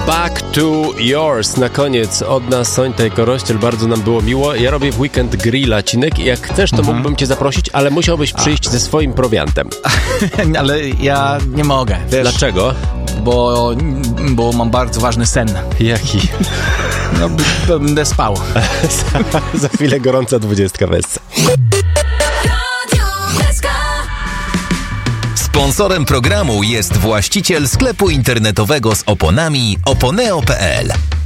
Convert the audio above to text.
Back to Yours. Na koniec od nas Sońta i Korościel, bardzo nam było miło. Ja robię w weekend grilla, Cinek, i jak chcesz, to mógłbym cię zaprosić, ale musiałbyś przyjść ze swoim prowiantem. Ale ja nie mogę, wiesz. Dlaczego? Bo mam bardzo ważny sen. Jaki? No, będę spał. Za chwilę gorąca 20 Wessa. Sponsorem programu jest właściciel sklepu internetowego z oponami oponeo.pl.